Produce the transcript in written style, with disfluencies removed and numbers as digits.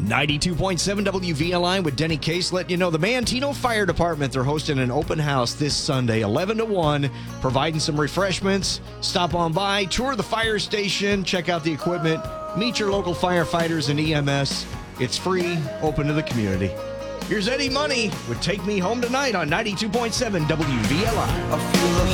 92.7 WVLI with Denny Case letting you know the Manteno Fire Department, they're hosting an open house this Sunday, 11 to 1, providing some refreshments. Stop on by, tour the fire station, check out the equipment, meet your local firefighters and EMS. It's free, open to the community. Here's Eddie Money with Take Me Home Tonight on 92.7 WVLI. I feel